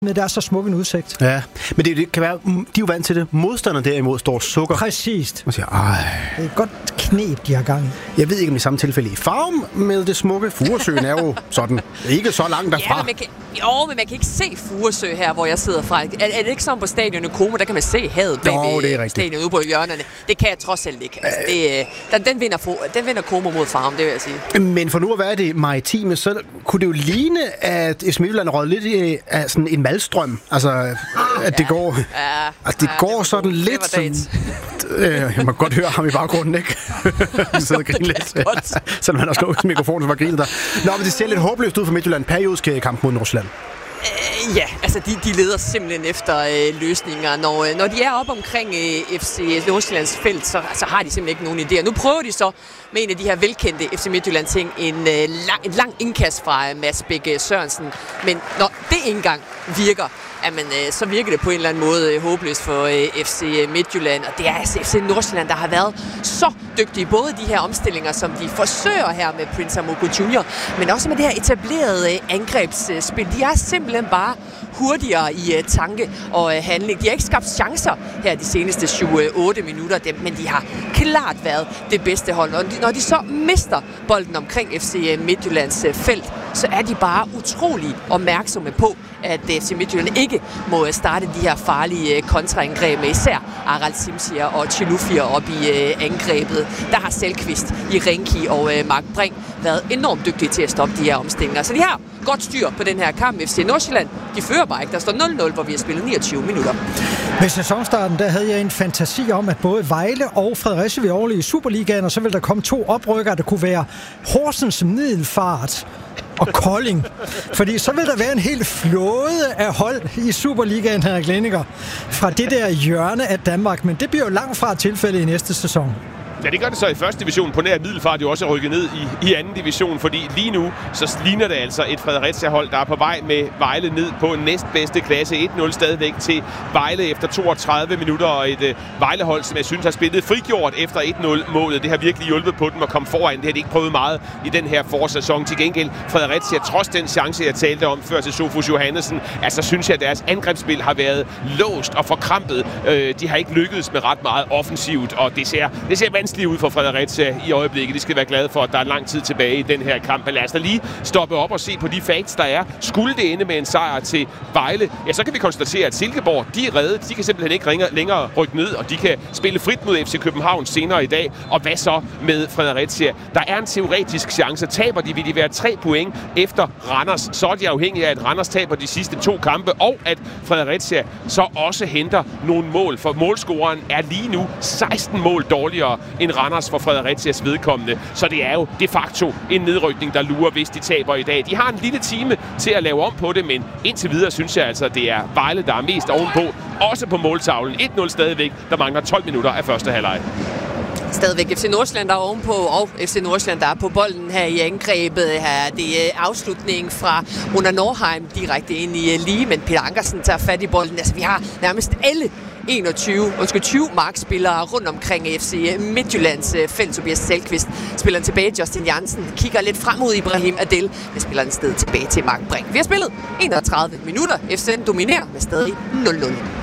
Men der er så smuk en udsigt. Ja, men det kan være, de er jo vant til det. Modstanderne derimod står sukker. Præcist. Man siger, ej. Det er et godt knep, de har gang i. Jeg ved ikke, om i samme tilfælde i Farum med det smukke. Furesøen er jo sådan, ikke så langt derfra. Ja, men man kan ikke se Furesø her, hvor jeg sidder fra. Er det ikke som på stadion i Como, der kan man se havet bag ved stadion ude på hjørnerne? Det kan jeg trods alt ikke. Altså, den vinder Como mod Farum, det vil jeg sige. Men for nu at være det maritime, så kunne det jo ligne, at FC Midtjylland rød lidt i sådan en malstrøm. Altså, at det går... det går sådan lidt... jeg må godt høre ham i baggrunden, ikke? Vi sidder og griner lidt. Selvom han har slået mikrofonen, så var grinet der. Nå, men det ser lidt håbløst ud for Midtjylland. Periodisk kamp mod Nordsjælland. Ja, altså de leder simpelthen efter løsninger. Når de er oppe omkring FC Nordsjællands felt, så har de simpelthen ikke nogen idéer. Nu prøver de så med en af de her velkendte FC Midtjylland ting, en lang indkast fra Mads Bække Sørensen. Men når det ikke engang virker, så virker det på en eller anden måde håbløst for FC Midtjylland. Og det er altså FC Nordsjælland, der har været så dygtige. Både de her omstillinger, som de forsøger her med Prince Amogo Jr., men også med det her etablerede angrebsspil. De er simpelthen bare hurtigere i tanke og handling. De har ikke skabt chancer her de seneste 7-8 minutter, men de har klart været det bedste hold. Og når de så mister bolden omkring FC Midtjyllands felt, så er de bare utrolig opmærksomme på, at FC Midtjylland ikke må starte de her farlige kontraangreb med især Aral Simsier og Chilufya op i angrebet. Der har Selqvist, Irenki og Mark Brink været enormt dygtige til at stoppe de her omstillinger. Så de har godt styr på den her kamp. FC Nordsjælland, de fører bare ikke. Der står 0-0, hvor vi har spillet 29 minutter. Ved sæsonstarten, der havde jeg en fantasi om, at både Vejle og Fredericia ville overleve i Superligaen, og så ville der komme 2 oprykkere, der kunne være Horsens, Middelfart og Kolding. Fordi så vil der være en hel flåde af hold i Superligaen, Henrik Lenniger, fra det der hjørne af Danmark. Men det bliver jo langt fra tilfælde i næste sæson. Ja, det gør det så i første division. På nær Middelfart jo også er rykket ned i anden division, fordi lige nu så ligner det altså et Fredericia-hold, der er på vej med Vejle ned på næstbedste klasse. 1-0 stadigvæk til Vejle efter 32 minutter, og et Vejle-hold, som jeg synes har spillet frigjort efter 1-0-målet. Det har virkelig hjulpet på dem at komme foran. Det har de ikke prøvet meget i den her forårssæson. Til gengæld Fredericia, trods den chance, jeg talte om før til Sofus Johannesen, altså synes jeg, at deres angrebsspil har været låst og forkrampet. De har ikke lykkedes med ret meget offensivt, og det ser vanskeligt ud for Fredericia i øjeblikket. De skal være glade for, at der er lang tid tilbage i den her kamp. Men lad os da lige stoppe op og se på de facts, der er. Skulle det ende med en sejr til Vejle, ja, så kan vi konstatere, at Silkeborg, de er reddet. De kan simpelthen ikke længere rykke ned, og de kan spille frit mod FC København senere i dag. Og hvad så med Fredericia? Der er en teoretisk chance. Taber de, vil de være 3 point efter Randers. Så er de afhængige af, at Randers taber de sidste 2 kampe, og at Fredericia så også henter nogle mål. For målscoren er lige nu 16 mål dårligere end Randers for Fredericias vedkommende. Så det er jo de facto en nedrykning, der lurer, hvis de taber i dag. De har en lille time til at lave om på det, men indtil videre synes jeg altså, det er Vejle, der er mest ovenpå. Også på måltavlen. 1-0 stadigvæk. Der mangler 12 minutter af første halvleg. Stadigvæk FC Nordsjælland, der er ovenpå, og FC Nordsjælland, der er på bolden her i angrebet. Her det er afslutning fra Runa Norheim direkte ind i lige, men Peter Ankersen tager fat i bolden. Altså, vi har nærmest alle 20 markspillere rundt omkring FC Midtjyllands felt. Tobias Selqvist spiller tilbage. Justin Jansen kigger lidt frem mod Ibrahim Adel, men spiller den sted tilbage til Mark Brink. Vi har spillet 31 minutter. FC dominerer med stadig 0-0.